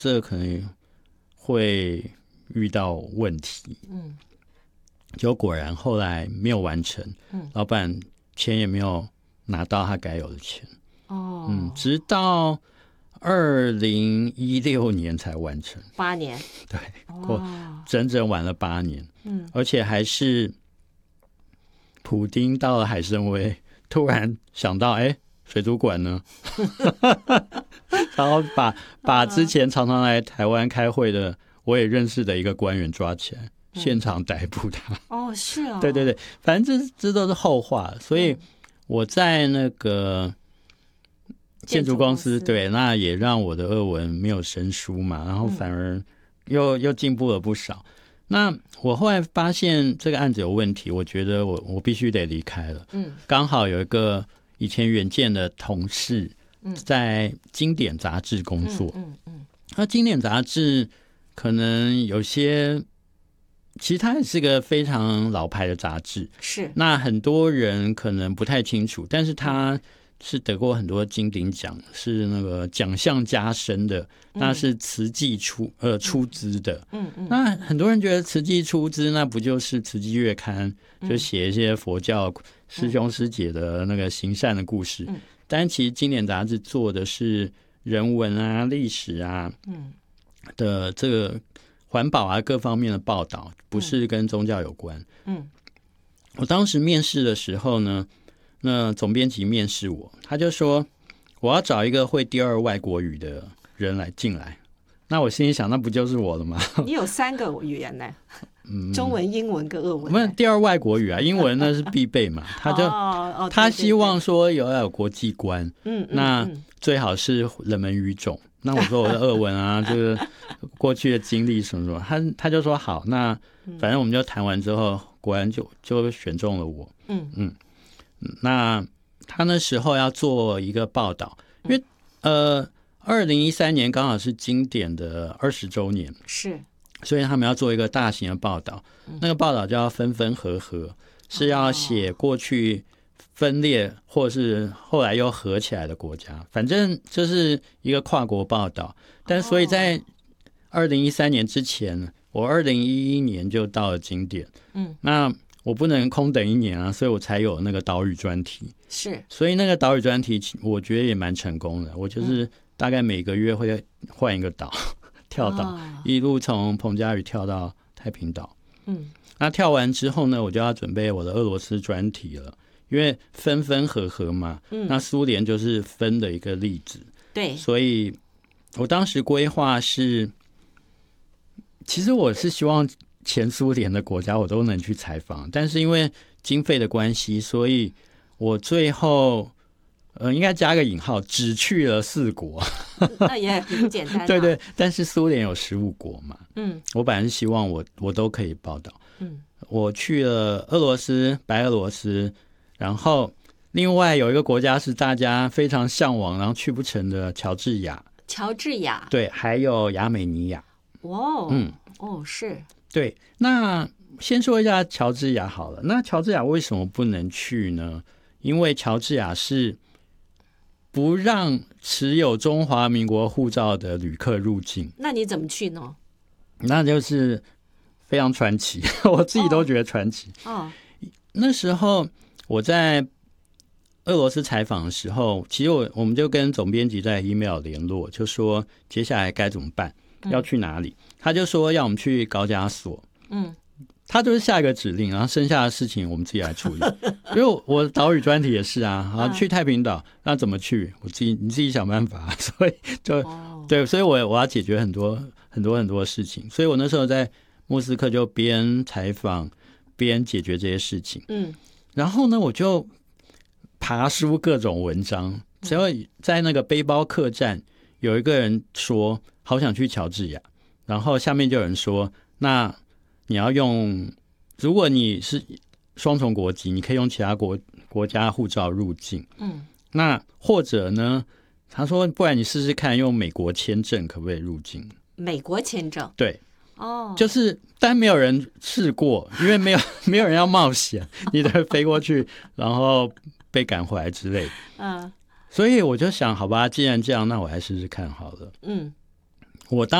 这可能会遇到问题。结果果然后来没有完成，老板钱也没有拿到他该有的钱。直到2016年才完成 ，8年， 对，我整整晚了8年。而且还是普丁到了海参崴，突然想到，水族馆呢？然后把之前常常来台湾开会的，我也认识的一个官员抓起来，现场逮捕他。 是哦， 对对对，反正这都是后话。所以我在那个建筑公司，对，那也让我的俄文没有生疏嘛，然后反而又进步了不少。那我后来发现这个案子有问题，我觉得我必须得离开了。刚好有一个以前远见的同事在经典杂志工作。那经典杂志可能有些，其实它也是个非常老牌的杂志， 是那很多人可能不太清楚，但是它是得过很多金鼎奖，是那个奖项加身的，那是慈济出资的。那很多人觉得慈济出资，那不就是慈济月刊，就写一些佛教师兄师姐的那个行善的故事。但其实经典杂志做的是人文啊、历史啊的这个环保啊各方面的报道，不是跟宗教有关。我当时面试的时候呢，那总编辑面试我，他就说我要找一个会第2外国语的人来进来。那我心里想，那不就是我了吗？ 你有3个语言呢，中文、英文跟俄文。 我们第2外国语啊，英文那是必备嘛。他就他希望说要有国际观，那最好是冷门语种。那我说我的俄文啊，就是过去的经历什么什么，他就说好，那反正我们就谈完之后，果然就选中了我。那他那时候要做一个报道，因为2013年刚好是经典的20周年， 是， 所以他们要做一个大型的报道。那个报道叫分分合合，是要写过去分裂或是后来又合起来的国家，反正就是一个跨国报道。但所以在2013年之前，我2011年就到了经典。那我不能空等1年啊，所以我才有那个岛屿专题。 是， 所以那个岛屿专题我觉得也蛮成功的。我就是大概每个月会换一个岛，跳岛，一路从彭佳屿跳到太平岛。那跳完之后呢，我就要准备我的俄罗斯专题了，因为分分合合嘛。那苏联就是分的一个例子。 对， 所以我当时规划是，其实我是希望前苏联的国家我都能去采访，但是因为经费的关系，所以我最后应该加个引号，只去了4国。 那也很简单。 对对，但是苏联有15国嘛。我本来是希望我都可以报道。我去了俄罗斯、白俄罗斯，然后另外有一个国家是大家非常向往，然后去不成的乔治亚。 乔治亚， 对，还有亚美尼亚。 是。 对，那先说一下乔治亚好了。那乔治亚为什么不能去呢？因为乔治亚是不让持有中华民国护照的旅客入境。 那你怎么去呢？ 那就是非常传奇，我自己都觉得传奇。那时候我在俄罗斯采访的时候，其实我们就跟总编辑在 email 联络，就说接下来该怎么办，要去哪里。他就说要我们去高加索。他就是下一个指令，然后剩下的事情我们自己来处理。因为我岛屿专题也是啊，去太平岛那怎么去，你自己想办法。所以就对，所以我要解决很多很多很多事情，所以我那时候在莫斯科就边采访边解决这些事情。然后呢，我就爬书各种文章，只要在那个背包客栈有一个人说好想去乔治亚，然后下面就有人说，那你要用，如果你是双重国籍，你可以用其他国家护照入境。那或者呢，他说不然你试试看用美国签证可不可以入境。 美国签证？ 对。就是但没有人试过，因为没有人要冒险，你得飞过去然后被赶回来之类的。所以我就想好吧，既然这样，那我来试试看好了。 我当